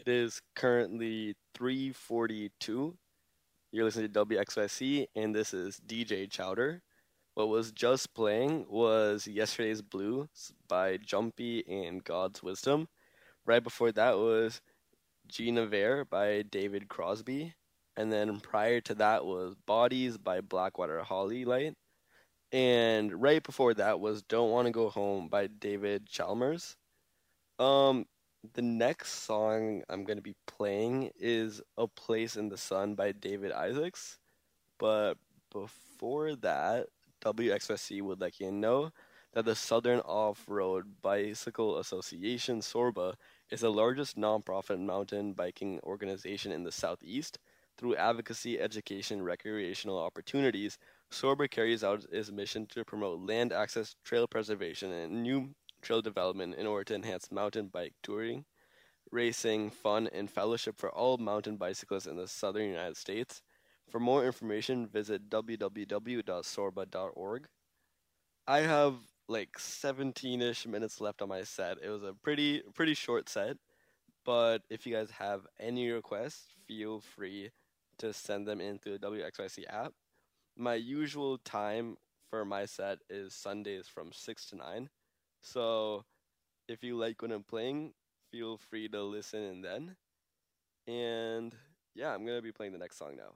It is currently 3:42. You're listening to WXYC, and this is DJ Chowder. What was just playing was Yesterday's Blues by Jumpy and God's Wisdom. Right before that was Gina Vare by David Crosby. And then prior to that was Bodies by Blackwater Holly Light. And right before that was Don't Want to Go Home by David Chalmers. Um, the next song I'm going to be playing is A Place in the Sun by David Isaacs. But before that, WXSC would let you know that the Southern Off-Road Bicycle Association, SORBA, is the largest nonprofit mountain biking organization in the Southeast. Through advocacy, education, recreational opportunities, SORBA carries out its mission to promote land access, trail preservation, and new trail development in order to enhance mountain bike touring, racing, fun, and fellowship for all mountain bicyclists in the southern United States. For more information, visit www.sorba.org. I have like 17-ish minutes left on my set. It was a pretty short set, but if you guys have any requests, feel free to send them into the WXYC app. My usual time for my set is Sundays from 6 to 9. So if you like what I'm playing, feel free to listen in then. And yeah, I'm gonna be playing the next song now.